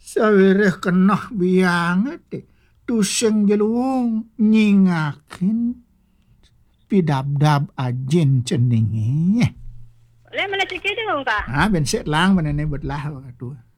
Sawireh kenah bianget tuseng jelung nyingakin pidabdab ajen ceninge. Le mana sikit dong ka. Ben set lang manene betlah waktu.